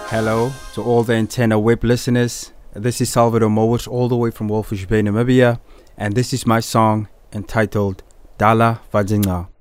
Hello to all the Antenna Web listeners. This is Salvador Mowers all the way from Walvis Bay, Namibia, and this is my song entitled Dala Vajinga.